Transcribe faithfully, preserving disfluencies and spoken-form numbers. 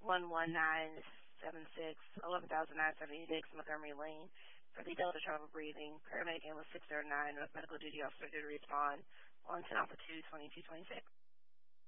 one one nine seven six, eleven thousand nine hundred seventy-six Montgomery Lane for the Delta Trouble Breathing. Paramedic was six zero nine with medical duty officer did respond on ten alpha two twenty-two twenty-six.